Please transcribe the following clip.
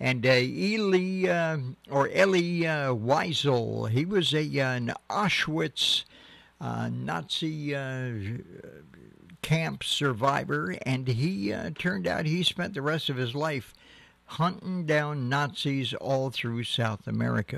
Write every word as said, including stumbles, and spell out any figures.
And uh, Eli, uh, or Elie uh, Wiesel, he was a, uh, an Auschwitz uh, Nazi uh, camp survivor, and he uh, turned out he spent the rest of his life hunting down Nazis all through South America.